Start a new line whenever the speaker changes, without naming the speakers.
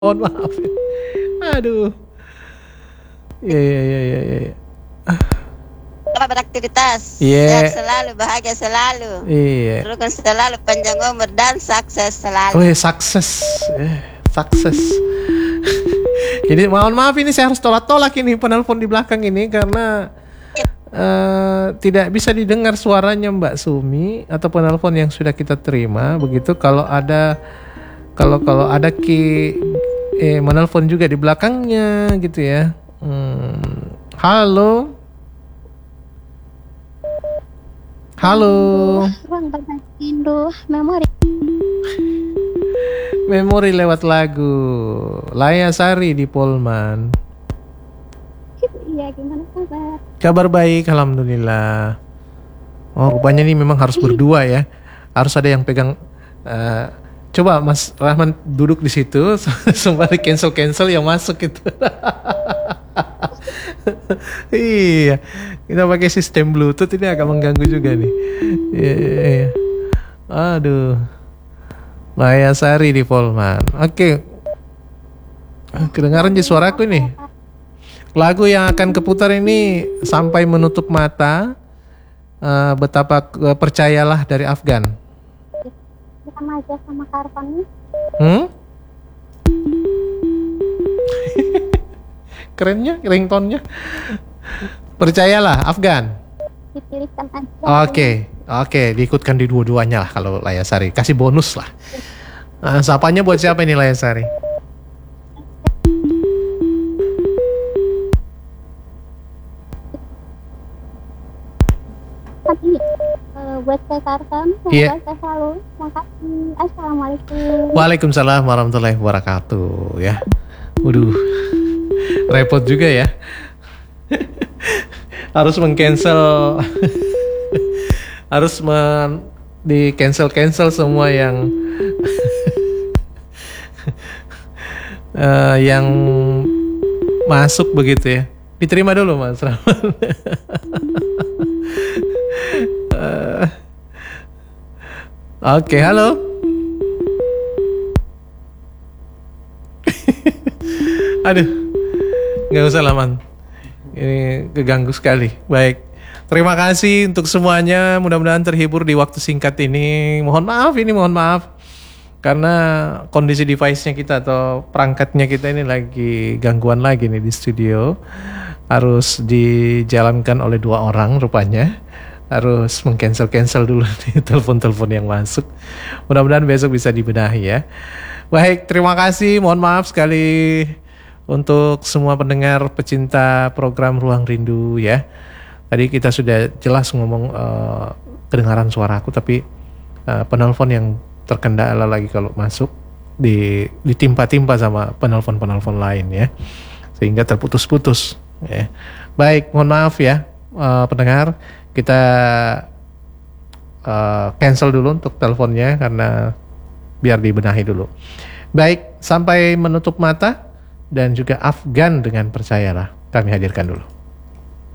Mohon maaf. Aduh. Iya.
Selamat beraktivitas.
Iya.
Sehat selalu, bahagia selalu.
Iya.
Rukun selalu, panjang umur dan sukses selalu.
Oh, sukses. Sukses. Jadi mohon maaf ini saya harus tolak-tolak ini penelpon di belakang ini karena tidak bisa didengar suaranya Mbak Sumi atau penelpon yang sudah kita terima. Begitu kalau ada menelpon juga di belakangnya gitu ya. Halo.
Ruang Indo memori.
Memori lewat lagu Laya Sari di Polman.
Iya, gimana kabar?
Kabar baik, alhamdulillah. Oh, rupanya ini memang harus berdua ya. Harus ada yang pegang. Coba Mas Rahman duduk di situ, sembari cancel yang masuk itu. Iya, kita pakai sistem Bluetooth ini agak mengganggu juga nih. Iya. Aduh, Laya Sari di Polman. Oke, kedengaran di suaraku nih. Lagu yang akan keputar ini Sampai Menutup Mata, Betapa Percayalah dari Afgan.
Sama aja sama Karvan nih.
Kerennya, ringtone-nya. Percayalah Afgan.
Dipilihkan aja.
Oke, diikutkan di dua-duanya lah kalau Laya Sari. Kasih bonus lah. Sapanya buat siapa ini Laya Sari?
Tapi buat saya Karvan,
Iya.
semoga saya selalu. Makasih. Assalamualaikum.
Waalaikumsalam warahmatullahi wabarakatuh ya. Waduh, repot juga ya. Harus meng-cancel harus di cancel semua yang yang masuk begitu ya. Diterima dulu Mas Rahman. Oke, halo. Aduh, nggak usah lah Man. Ini keganggu sekali. Baik, terima kasih untuk semuanya. Mudah-mudahan terhibur di waktu singkat ini. Mohon maaf karena kondisi device-nya kita atau perangkatnya kita ini lagi gangguan lagi nih di studio. Harus dijalankan oleh 2 orang rupanya. Harus meng-cancel dulu nih telepon-telepon yang masuk. Mudah-mudahan besok bisa dibenahi ya. Baik, terima kasih. Mohon maaf sekali untuk semua pendengar pecinta program Ruang Rindu ya. Tadi kita sudah jelas ngomong kedengaran suara aku, tapi penelpon yang terkendala lagi kalau masuk ditimpa-timpa sama penelpon lain ya. Sehingga terputus-putus ya. Baik, mohon maaf ya pendengar. Kita cancel dulu untuk teleponnya karena biar dibenahi dulu. Baik, Sampai Menutup Mata dan juga Afgan dengan Percayalah kami hadirkan dulu.